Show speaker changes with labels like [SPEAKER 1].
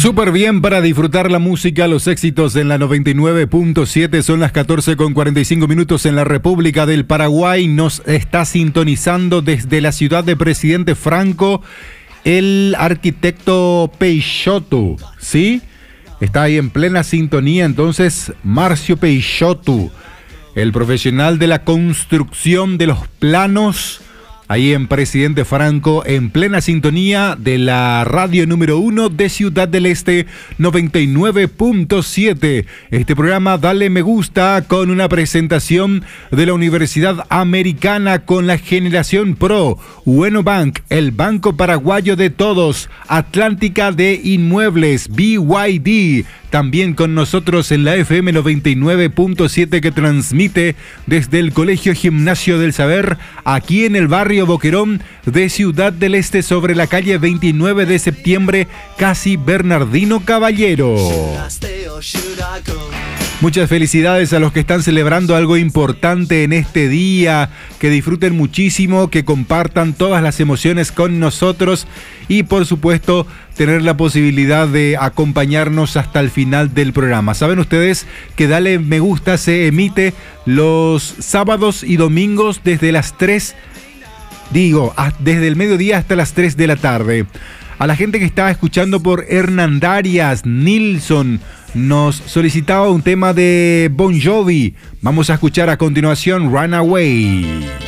[SPEAKER 1] Súper bien para disfrutar la música, los éxitos en la 99.7. Son las 14:45 en la República del Paraguay. Nos está sintonizando desde la ciudad de Presidente Franco el arquitecto Peixoto, ¿sí? Está ahí en plena sintonía, entonces, Marcio Peixoto, el profesional de la construcción de los planos, ahí en Presidente Franco, en plena sintonía de la radio número 1 de Ciudad del Este, 99.7. Este programa Dale Me Gusta, con una presentación de la Universidad Americana con la Generación Pro, Bueno Bank, el banco paraguayo de todos, Atlántica de Inmuebles, BYD, también con nosotros en la FM 99.7 que transmite desde el Colegio Gimnasio del Saber, aquí en el barrio Boquerón de Ciudad del Este, sobre la calle 29 de septiembre, casi Bernardino Caballero. Muchas felicidades a los que están celebrando algo importante en este día, que disfruten muchísimo, que compartan todas las emociones con nosotros y por supuesto tener la posibilidad de acompañarnos hasta el final del programa. Saben ustedes que Dale Me Gusta se emite los sábados y domingos desde las 3, desde el mediodía hasta las 3 de la tarde. A la gente que estaba escuchando por Hernandarias, Nilsson nos solicitaba un tema de Bon Jovi. Vamos a escuchar a continuación Runaway.